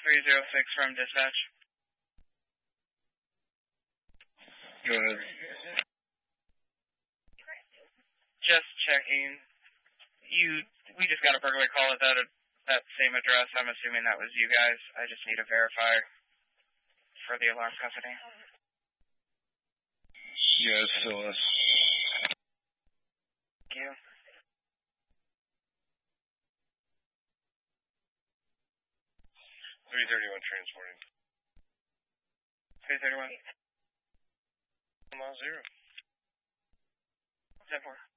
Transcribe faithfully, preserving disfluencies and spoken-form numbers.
three zero six from dispatch. Go ahead. Just checking. You, we just got a burglary call at that, that same address. I'm assuming that was you guys. I just need to verify for the alarm company. Yeah, it's still us. Thank you. three thirty-one transporting. three thirty-one. Mile zero. ten four.